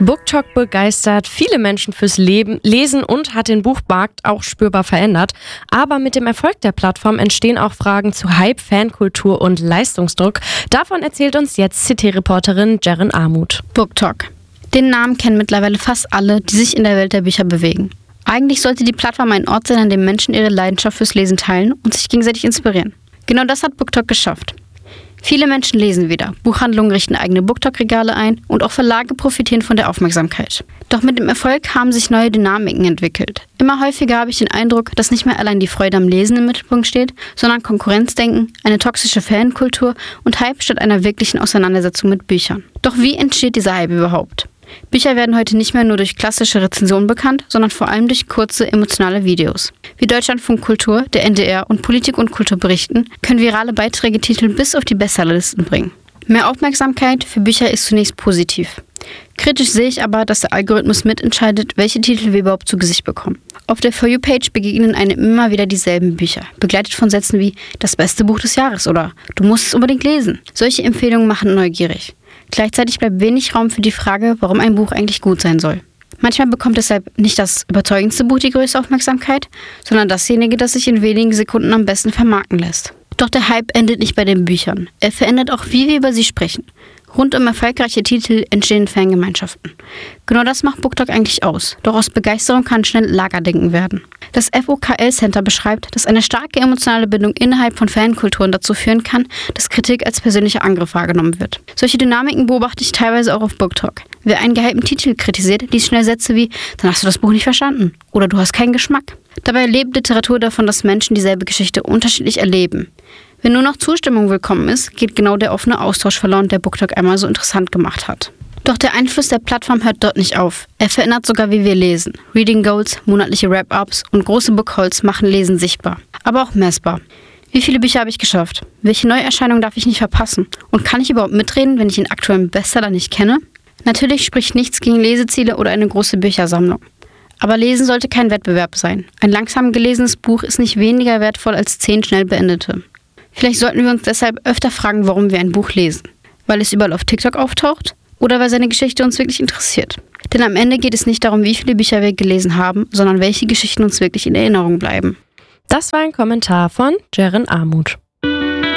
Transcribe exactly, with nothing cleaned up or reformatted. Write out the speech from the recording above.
BookTok begeistert viele Menschen fürs Leben, Lesen und hat den Buchmarkt auch spürbar verändert. Aber mit dem Erfolg der Plattform entstehen auch Fragen zu Hype, Fankultur und Leistungsdruck. Davon erzählt uns jetzt C T-Reporterin Jeren Armuth. BookTok. Den Namen kennen mittlerweile fast alle, die sich in der Welt der Bücher bewegen. Eigentlich sollte die Plattform ein Ort sein, an dem Menschen ihre Leidenschaft fürs Lesen teilen und sich gegenseitig inspirieren. Genau das hat BookTok geschafft. Viele Menschen lesen wieder, Buchhandlungen richten eigene BookTok-Regale ein und auch Verlage profitieren von der Aufmerksamkeit. Doch mit dem Erfolg haben sich neue Dynamiken entwickelt. Immer häufiger habe ich den Eindruck, dass nicht mehr allein die Freude am Lesen im Mittelpunkt steht, sondern Konkurrenzdenken, eine toxische Fankultur und Hype statt einer wirklichen Auseinandersetzung mit Büchern. Doch wie entsteht dieser Hype überhaupt? Bücher werden heute nicht mehr nur durch klassische Rezensionen bekannt, sondern vor allem durch kurze, emotionale Videos. Wie Deutschlandfunk Kultur, der N D R und Politik und Kultur berichten, können virale Beiträge Titel bis auf die Bestsellerlisten bringen. Mehr Aufmerksamkeit für Bücher ist zunächst positiv. Kritisch sehe ich aber, dass der Algorithmus mitentscheidet, welche Titel wir überhaupt zu Gesicht bekommen. Auf der For You-Page begegnen einem immer wieder dieselben Bücher, begleitet von Sätzen wie „das beste Buch des Jahres“ oder „du musst es unbedingt lesen“. Solche Empfehlungen machen neugierig. Gleichzeitig bleibt wenig Raum für die Frage, warum ein Buch eigentlich gut sein soll. Manchmal bekommt deshalb nicht das überzeugendste Buch die größte Aufmerksamkeit, sondern dasjenige, das sich in wenigen Sekunden am besten vermarkten lässt. Doch der Hype endet nicht bei den Büchern. Er verändert auch, wie wir über sie sprechen. Rund um erfolgreiche Titel entstehen Fangemeinschaften. Genau das macht BookTok eigentlich aus. Doch aus Begeisterung kann schnell Lagerdenken werden. Das F O K L-Center beschreibt, dass eine starke emotionale Bindung innerhalb von Fankulturen dazu führen kann, dass Kritik als persönlicher Angriff wahrgenommen wird. Solche Dynamiken beobachte ich teilweise auch auf BookTok. Wer einen gehypten Titel kritisiert, liest schnell Sätze wie „dann hast du das Buch nicht verstanden“ oder „du hast keinen Geschmack“. Dabei lebt Literatur davon, dass Menschen dieselbe Geschichte unterschiedlich erleben. Wenn nur noch Zustimmung willkommen ist, geht genau der offene Austausch verloren, der BookTok einmal so interessant gemacht hat. Doch der Einfluss der Plattform hört dort nicht auf. Er verändert sogar, wie wir lesen. Reading Goals, monatliche Wrap-Ups und große Bookhauls machen Lesen sichtbar, aber auch messbar. Wie viele Bücher habe ich geschafft? Welche Neuerscheinung darf ich nicht verpassen? Und kann ich überhaupt mitreden, wenn ich den aktuellen Bestseller nicht kenne? Natürlich spricht nichts gegen Leseziele oder eine große Büchersammlung. Aber Lesen sollte kein Wettbewerb sein. Ein langsam gelesenes Buch ist nicht weniger wertvoll als zehn schnell beendete. Vielleicht sollten wir uns deshalb öfter fragen, warum wir ein Buch lesen. Weil es überall auf TikTok auftaucht? Oder weil seine Geschichte uns wirklich interessiert? Denn am Ende geht es nicht darum, wie viele Bücher wir gelesen haben, sondern welche Geschichten uns wirklich in Erinnerung bleiben. Das war ein Kommentar von Jeren Armuth.